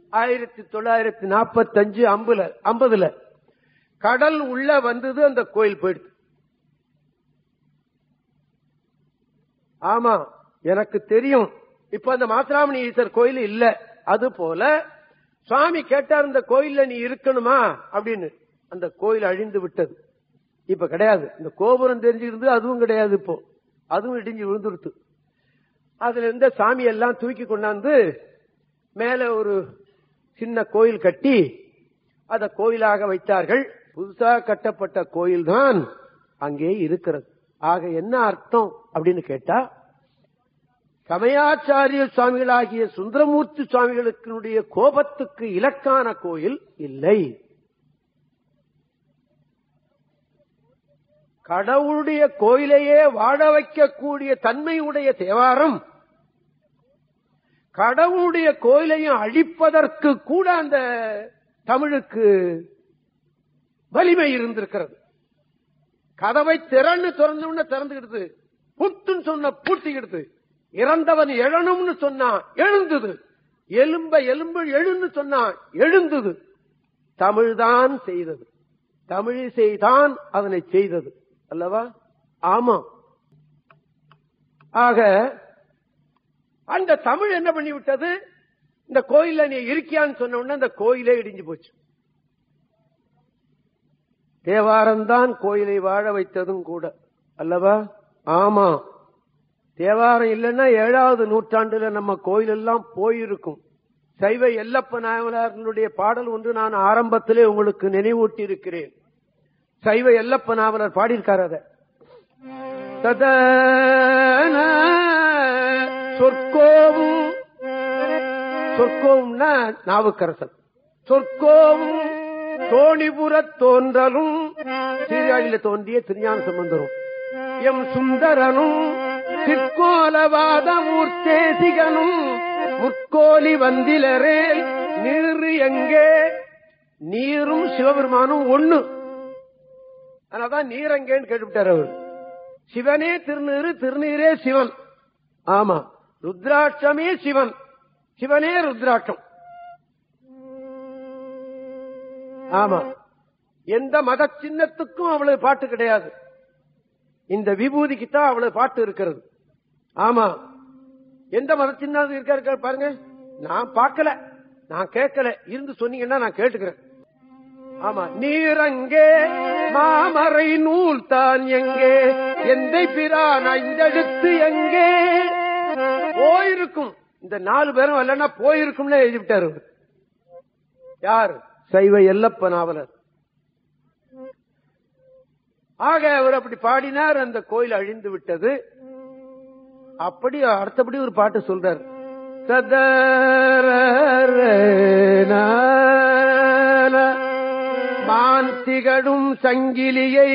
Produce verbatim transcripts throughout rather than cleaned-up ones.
ஆயிரத்தி தொள்ளாயிரத்தி நாற்பத்தி அஞ்சு ஐம்பதுல ஐம்பதுல கடல் உள்ள வந்தது, அந்த கோயில் போயிடுது. ஆமா, எனக்கு தெரியும். இப்ப அந்த மாசிலாமணி ஈஸ்வர் கோயில் இல்ல. அது போல சுவாமி கேட்டார், இந்த கோயில்ல நீ இருக்கணுமா அப்படின்னு. அந்த கோயில் அழிந்து விட்டது, இப்ப கிடையாது. இந்த கோபுரம் தெரிஞ்சிருந்து அதுவும் கிடையாது, இப்போ அதுவும் இடிஞ்சு விழுந்துருத்து. அதுல இருந்த சாமி எல்லாம் தூக்கி கொண்டாந்து மேல ஒரு சின்ன கோயில் கட்டி அத கோயிலாக வைத்தார்கள். புதுசா கட்டப்பட்ட கோயில் தான் அங்கே இருக்கிறது. ஆக என்ன அர்த்தம் அப்படின்னு கேட்டா, சமயாச்சாரிய சுவாமிகளாகிய சுந்தரமூர்த்தி சுவாமிகளுக்கு கோபத்துக்கு இலக்கான கோயில் இல்லை. கடவுளுடைய கோயிலையே வாழ வைக்கக்கூடிய தன்மையுடைய தேவாரம் கடவுளுடைய கோயிலையும் அழிப்பதற்கு கூட அந்த தமிழுக்கு வலிமை இருந்திருக்கிறது. கதவை திறன்னு திறந்து திறந்துகிடுது, புத்துன்னு சொன்ன பூட்டிக்கிடுது, இறந்தவன் எழணும்னு சொன்னா எழுந்தது, எலும்ப எலும்பு எழுன்னு சொன்னா எழுந்தது. தமிழ்தான் செய்தது, தமிழிசைதான் அதனை செய்தது அல்லவா? ஆமா. ஆக அந்த தமிழ் என்ன பண்ணி விட்டது, இந்த கோயில நீ இருக்கியான்னு சொன்ன உடனே அந்த கோயிலே இடிஞ்சு போச்சு. தேவாரம்தான் கோயிலை வாழ வைத்ததும் கூட அல்லவா? ஆமா. தேவாரம் இல்லைன்னா ஏழாவது நூற்றாண்டுல நம்ம கோயில் எல்லாம் போயிருக்கும். சைவ எல்லப்ப நாவலர்களுடைய பாடல் ஒன்று நான் ஆரம்பத்திலே உங்களுக்கு நினைவூட்டி இருக்கிறேன். சைவ எல்லப்ப நாவலர் பாடியிருக்கார். அத சொற்கோவும் சொற்கோவும்னா நாவுக்கரசன், சொற்கோவும் தோணிபுர தோன்றலும் சீர்காழியில தோன்றிய திருஞான சம்பந்தரும், எம் சுந்தரனும் சிற்கோலவாத மூர்த்தேசிகனும் முற்கோலி வந்திலரே நீர் எங்கே. நீரும் சிவபெருமானும் ஒண்ணு, அதனால்தான் நீரங்கேன்னு கேட்டுவிட்டார் அவர். சிவனே திருநீரு, திருநீரே சிவன். ஆமா, ருத்ராட்சமே சிவன், சிவனே ருத்ராட்சம். ஆமா, எந்த மத சின்னத்துக்கும் அவ்வளவு பாட்டு கிடையாது, இந்த விபூதிக்குத்தான் அவ்வளவு பாட்டு இருக்கிறது. ஆமா, எந்த மத சின்னம் இருக்க பாருங்க. நான் பார்க்கல, நான் கேட்கல, இருந்து சொன்னீங்கன்னா நான் கேட்டுக்கிறேன். ஆமா, நீரங்கே மாமரை நூல் தான் எங்கே, எந்தை பிரான் ஐந்தெழுத்து எங்கே போயிருக்கும். இந்த நாலு பேரும் இல்லைன்னா போயிருக்கும்னு எழுதிவிட்டாரு. யார்? சைவ எல்லப்ப நாவலர். ஆக அவர் அப்படி பாடினார், அந்த கோயில் அழிந்து விட்டது. அப்படி அடுத்தபடி ஒரு பாட்டு சொல்றார். மான் திகழும் சங்கிலியை.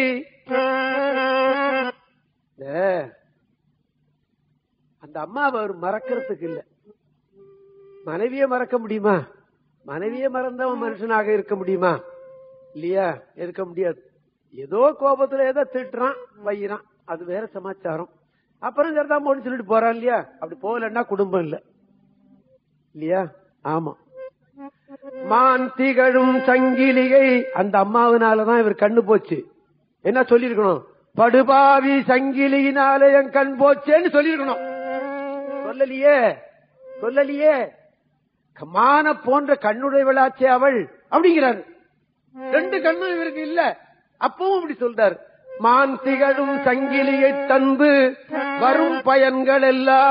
அந்த அம்மாவை அவர் மறக்கிறதுக்கு இல்ல. மனைவியை மறக்க முடியுமா? மனைவியை மறந்தவன் மனுஷனாக இருக்க முடியுமா? இல்லையா, இருக்க முடியாது. ஏதோ கோபத்துல ஏதோ திட்டுறான் வையிறான், அது வேற சமாச்சாரம். அப்புறம் சரிதான் போன்னு சொல்லிட்டு போறான் இல்லையா? அப்படி போகலன்னா குடும்பம் இல்ல இல்லையா? ஆமா. மான் திகழும் சங்கிலிகை, அந்த அம்மாவினாலதான் இவர் கண்ணு போச்சு. என்ன சொல்லிருக்கணும்? படுபாவி சங்கிலியினால என் கண் போச்சேன்னு சொல்லிருக்கணும். சொல்லலையே, சொல்லலையே. மான போன்ற கண்ணுடையவளாச்சே அவள் அப்படிங்கிறாரு. ரெண்டு கண்ணும் இவருக்கு இல்ல, அப்பவும் இப்படி சொல்றாரு. மான் திகழும் சங்கிலியை தந்து வரும் பயன்கள் எல்லாம்